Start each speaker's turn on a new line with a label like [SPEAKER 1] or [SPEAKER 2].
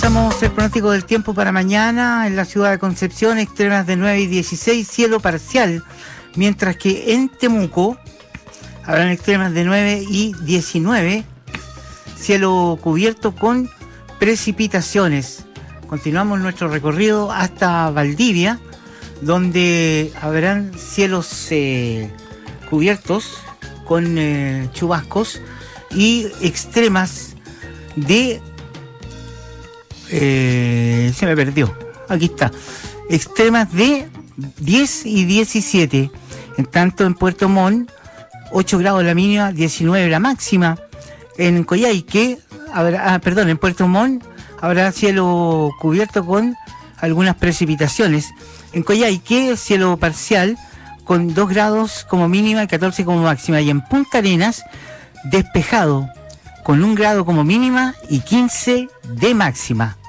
[SPEAKER 1] Estamos el pronóstico del tiempo para mañana en la ciudad de Concepción, extremas de 9 y 16, cielo parcial, mientras que en Temuco habrán extremas de 9 y 19, cielo cubierto con precipitaciones. Continuamos nuestro recorrido hasta Valdivia, donde habrán cielos cubiertos con chubascos y extremas de... se me perdió, aquí está, extremas de 10 y 17, en tanto en Puerto Montt 8 grados la mínima, 19 la máxima. En Coyhaique habrá, en Puerto Montt habrá cielo cubierto con algunas precipitaciones. En Coyhaique cielo parcial con 2 grados como mínima y 14 como máxima, y en Punta Arenas despejado con 1 grado como mínima y 15 de máxima.